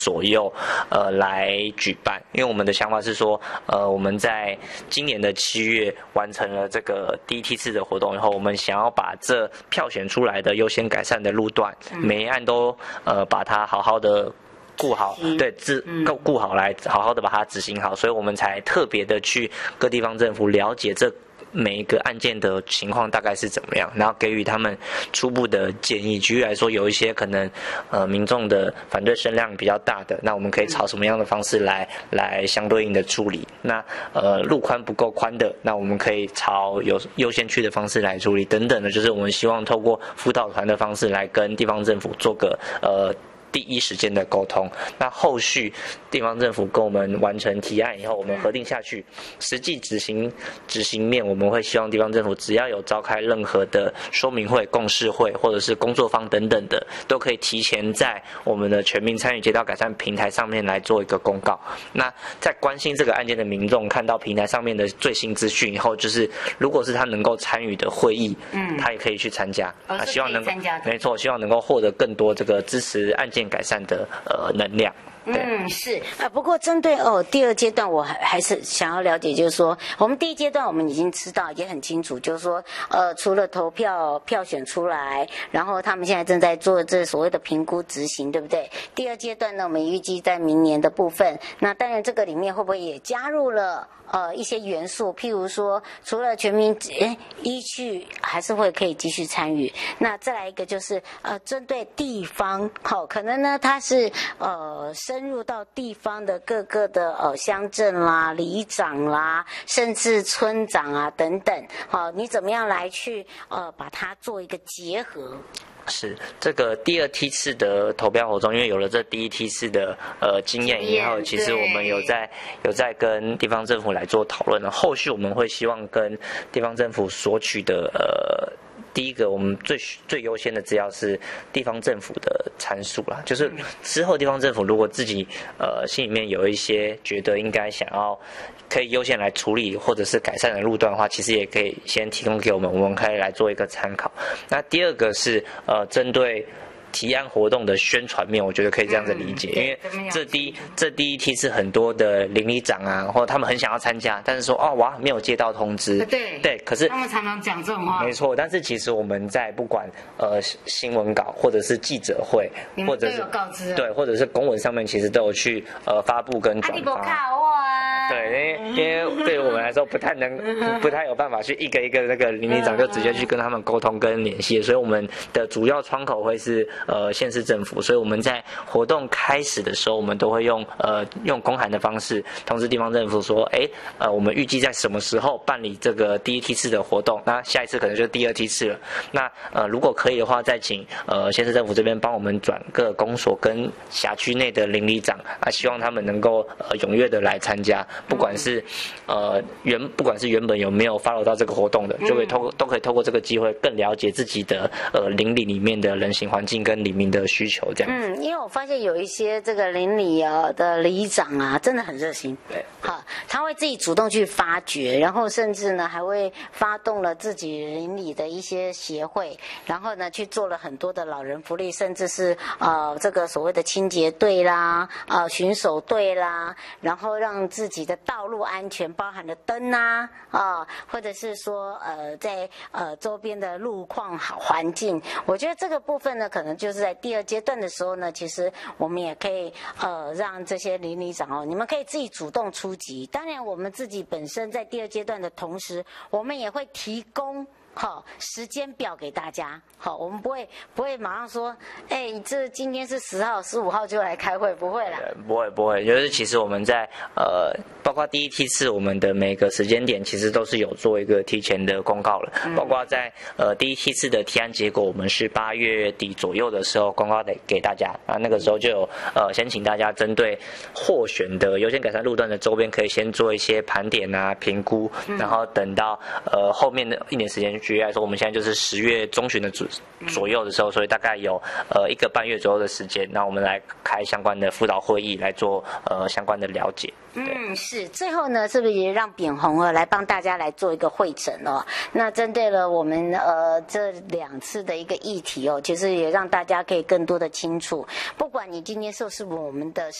左右，来举办，因为我们的想法是说，我们在今年的7月完成了这个第一梯次的活动以后，我们想要把这票选出来的优先改善的路段，每一案都把它好好的顾好，对，顾好来好好的把它执行好，所以我们才特别的去各地方政府了解这每一个案件的情况大概是怎么样，然后给予他们初步的建议。举例来说，有一些可能民众的反对声量比较大的，那我们可以朝什么样的方式来相对应的处理？那路宽不够宽的，那我们可以朝有优先区的方式来处理等等的，就是我们希望透过辅导团的方式来跟地方政府做个第一时间的沟通。那后续地方政府跟我们完成提案以后，我们核定下去，实际执行面，我们会希望地方政府只要有召开任何的说明会、共识会或者是工作坊等等的，都可以提前在我们的全民参与街道改善平台上面来做一个公告。那在关心这个案件的民众看到平台上面的最新资讯以后，就是如果是他能够参与的会议，他也可以去参加。希望能够没错，希望能够获得更多这个支持案件改善的能量。 是不过针对第二阶段，我还是想要了解，就是说我们第一阶段我们已经知道也很清楚，就是说除了投票票选出来，然后他们现在正在做这所谓的评估执行，对不对？第二阶段呢，我们预计在明年的部分，那当然这个里面会不会也加入了一些元素，譬如说除了全民依据还是会可以继续参与。那再来一个就是针对地方，可能呢它是深入到地方的各个的乡镇啦、里长啦，甚至村长啊等等，你怎么样来去把它做一个结合？ 是这个第二梯次的投标活动，因为有了这第一梯次的经验以后，其实我们有在跟地方政府来做讨论了。后续我们会希望跟地方政府索取的第一个，我们最优先的资料是地方政府的参数啦，就是之后地方政府如果自己心里面有一些觉得应该想要可以优先来处理或者是改善的路段的话，其实也可以先提供给我们，我们可以来做一个参考。那第二个是针对提案活动的宣传面，我觉得可以这样子理解，因为这第一梯是很多的邻里长啊，或者他们很想要参加，但是说哇没有接到通知，对，可是他们常常讲这种话， 没错。但是其实我们在不管新闻稿或者是记者会，或者是告知， 对，或者是公文上面，其实都有去发布跟转发。对，因为对于我们来说不太有办法去一个一个那个邻里长就直接去跟他们沟通跟联系，所以我们的主要窗口会是县市政府，所以我们在活动开始的时候，我们都会用公函的方式通知地方政府说，我们预计在什么时候办理这个第一梯次的活动，那下一次可能就是第二梯次了。那如果可以的话，再请县市政府这边帮我们转各公所跟辖区内的邻里长希望他们能够踊跃的来参加，不管是原本有没有 follow 到这个活动的，就可以都可以透过这个机会更了解自己的邻里里面的人行环境跟里民的需求这样。 因为我发现有一些这个邻里的里长啊，真的很热心， 对， 他会自己主动去发掘，然后甚至呢还会发动了自己邻里的一些协会，然后呢去做了很多的老人福利，甚至是这个所谓的清洁队啦、巡守队啦，然后让自己的道路安全，包含了灯或者是说在周边的路况好环境，我觉得这个部分呢，可能就是在第二阶段的时候呢，其实我们也可以让这些邻里长你们可以自己主动出击。当然，我们自己本身在第二阶段的同时，我们也会提供时间表给大家。我们不会马上说，这今天是10号、15号就来开会，不会啦。 不会，就是其实我们在包括第一梯次我们的每个时间点，其实都是有做一个提前的公告了。包括在第一梯次的提案结果，我们是8月底左右的时候公告给大家，那个时候就有先请大家针对获选的优先改善路段的周边，可以先做一些盘点评估，然后等到后面的1年时间举例来说，我们现在就是10月中旬的左右的时候，所以大概有1个半月左右的时间，那我们来开相关的辅导会议来做相关的了解。 是。最后呢，是不是也让秉弘来帮大家来做一个会诊哦？那针对了我们这2次的一个议题哦，其实也让大家可以更多的清楚，不管你今天是不是我们的